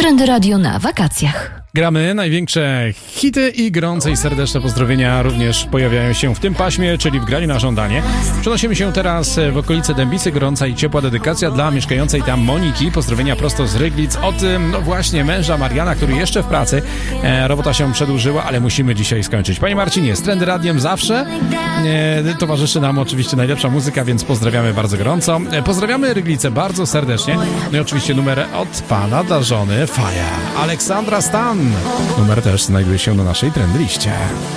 Trendy Radio na wakacjach. Gramy największe hity i gorące i serdeczne pozdrowienia również pojawiają się w tym paśmie, czyli w graniu na żądanie. Przenosimy się teraz w okolice Dębicy. Gorąca i ciepła dedykacja dla mieszkającej tam Moniki. Pozdrowienia prosto z Ryglic od, właśnie męża Mariana, który jeszcze w pracy. Robota się przedłużyła, ale musimy dzisiaj skończyć. Panie Marcinie, z Trendy Radiem zawsze towarzyszy nam oczywiście najlepsza muzyka, więc pozdrawiamy bardzo gorąco. Pozdrawiamy Ryglicę bardzo serdecznie. No i oczywiście numer od pana dla żony Faja. Aleksandra Stan. Numer też znajduje się na naszej trend liście.